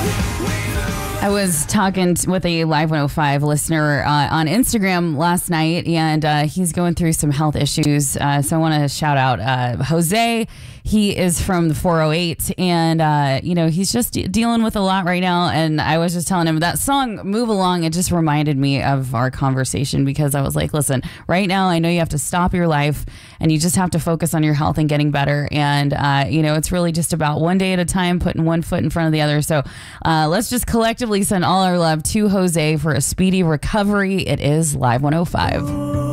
I was talking with a Live 105 listener on Instagram last night, and he's going through some health issues. So I want to shout out Jose. He is from the 408, and he's just dealing with a lot right now. And I was just telling him that song "Move Along." It just reminded me of our conversation, because I was like, "Listen, right now I know you have to stop your life, and you just have to focus on your health and getting better. And it's really just about one day at a time, putting one foot in front of the other. So let's just collectively send all our love to Jose for a speedy recovery." It is Live 105.